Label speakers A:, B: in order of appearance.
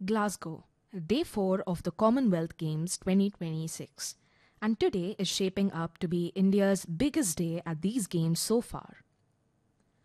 A: Glasgow, day 4 of the Commonwealth Games 2026. And today is shaping up to be India's biggest day at these games so far.